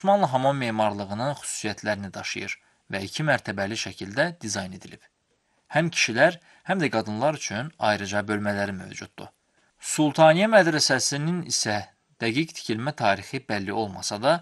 Osmanlı hamam memarlığının xüsusiyyətlərini daşıyır və 2 mərtəbəli şəkildə dizayn edilib. Həm kişilər, həm də qadınlar üçün ayrıca bölmələri mövcuddur. Sultaniyə mədrəsəsinin isə dəqiq tikilmə tarixi bəlli olmasa da,